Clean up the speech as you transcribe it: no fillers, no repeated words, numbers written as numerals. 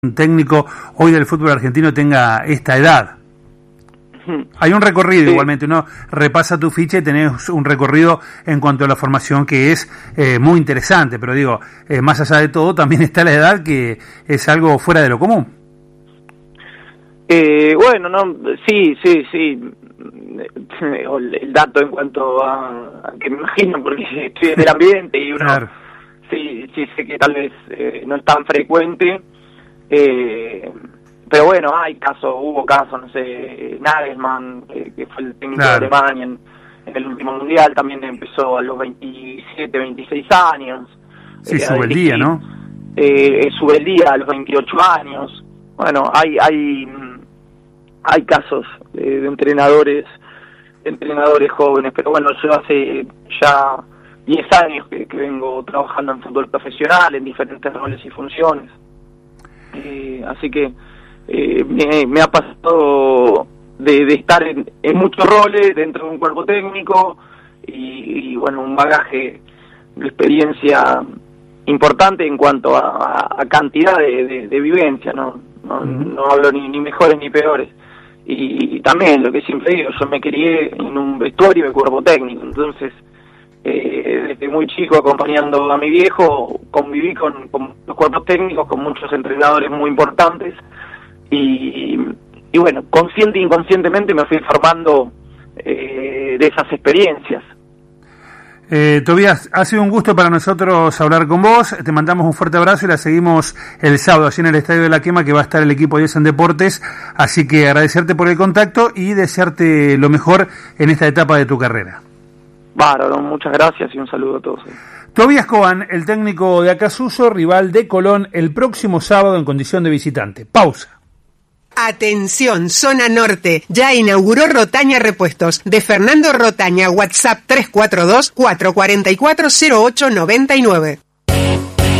un técnico hoy del fútbol argentino tenga esta edad. Hay un recorrido, sí. Igualmente, uno repasa tu ficha y tenés un recorrido en cuanto a la formación que es muy interesante, pero digo, más allá de todo, también está la edad que es algo fuera de lo común. Bueno, no, sí. El dato en cuanto a que me imagino, porque estoy en el ambiente y uno claro. sí sé que tal vez no es tan frecuente, pero bueno, hubo casos, no sé, Nagelsmann, que fue el técnico claro. de Alemania en el último mundial, también empezó a los 27, 26 años. Sí, Subeldía, ¿no? Subeldía a los 28 años. Bueno, hay casos de entrenadores jóvenes, pero bueno, yo hace ya 10 años que vengo trabajando en fútbol profesional, en diferentes roles y funciones. Así que me ha pasado de estar en muchos roles dentro de un cuerpo técnico y bueno, un bagaje de experiencia importante en cuanto a cantidad de vivencia, no hablo ni mejores ni peores. Y también, lo que siempre digo, yo me crié en un vestuario de cuerpo técnico, entonces desde muy chico acompañando a mi viejo, conviví con los cuerpos técnicos, con muchos entrenadores muy importantes y bueno, consciente e inconscientemente me fui formando de esas experiencias. Tobías, ha sido un gusto para nosotros hablar con vos, te mandamos un fuerte abrazo y la seguimos el sábado allí en el Estadio de la Quema, que va a estar el equipo de Essen Deportes, así que agradecerte por el contacto y desearte lo mejor en esta etapa de tu carrera. Bárbaro, muchas gracias y un saludo a todos. Tobías Cobán, el técnico de Acassuso, rival de Colón el próximo sábado en condición de visitante. Pausa. Atención, zona norte, ya inauguró Rotaña Repuestos, de Fernando Rotaña, WhatsApp 342-444-0899.